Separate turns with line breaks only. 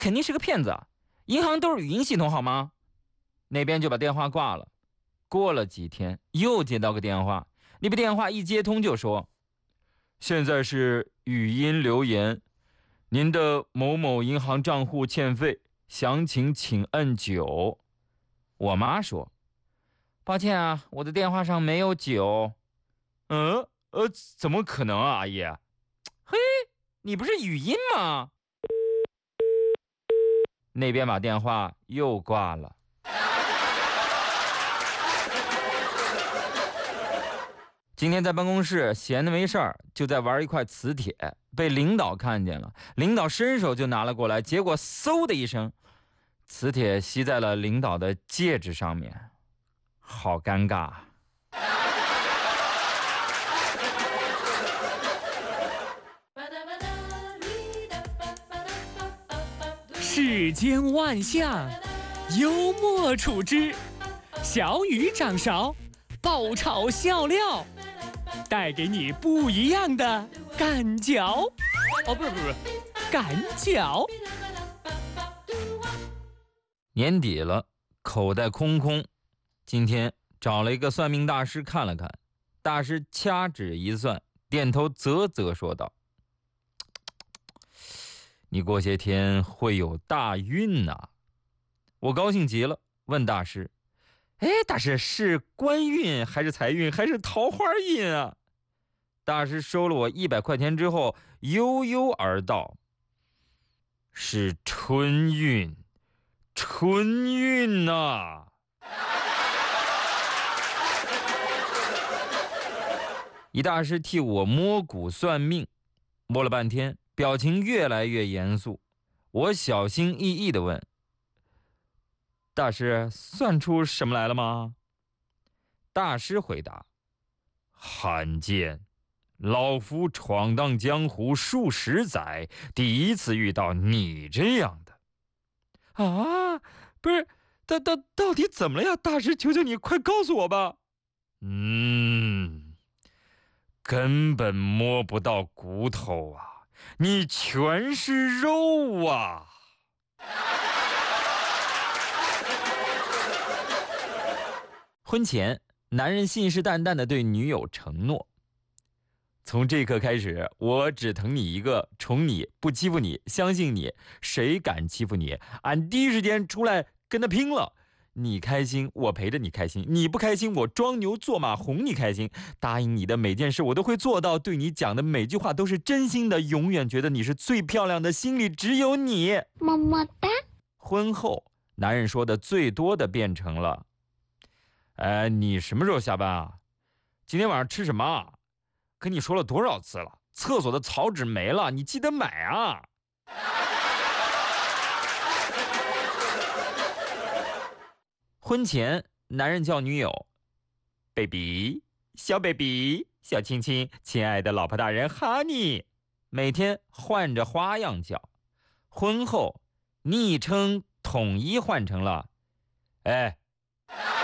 肯定是个骗子，银行都是语音系统好吗？那边就把电话挂了。过了几天又接到个电话，那边电话一接通就说，现在是语音留言，您的某某银行账户欠费，详情请按9。我妈说，抱歉啊，我的电话上没有9。怎么可能啊，阿姨？嘿，你不是语音吗？那边把电话又挂了。今天在办公室闲得没事儿，就在玩一块磁铁，被领导看见了，领导伸手就拿了过来，结果嗖的一声，磁铁吸在了领导的戒指上面，好尴尬。
世间万象，幽默处之，小雨掌勺，爆炒笑料，带给你不一样的感觉。不是，感觉。
年底了，口袋空空，今天找了一个算命大师看了看，大师掐指一算，点头啧啧说道，你过些天会有大运啊。我高兴极了，问大师，大师是官运还是财运还是桃花运啊？大师收了我100块钱之后悠悠而道，是春运，春运啊。一大师替我摸骨算命，摸了半天，表情越来越严肃。我小心翼翼地问，大师算出什么来了吗？大师回答，罕见，老夫闯荡江湖数十载，第一次遇到你这样的。啊，不是，到底怎么了呀？大师，求求你快告诉我吧。根本摸不到骨头啊，你全是肉啊。婚前，男人信誓旦旦地对女友承诺，从这一刻开始，我只疼你一个，宠你，不欺负你，相信你，谁敢欺负你，俺第一时间出来跟他拼了。你开心，我陪着你开心；你不开心，我装牛做马哄你开心。答应你的每件事我都会做到，对你讲的每句话都是真心的，永远觉得你是最漂亮的，心里只有你，么么哒。婚后，男人说的最多的变成了，你什么时候下班啊？今天晚上吃什么啊？跟你说了多少次了，厕所的草纸没了，你记得买啊。婚前，男人叫女友 baby 小 baby 小亲亲，亲爱的老婆大人 honey， 每天换着花样叫。婚后，昵称统一换成了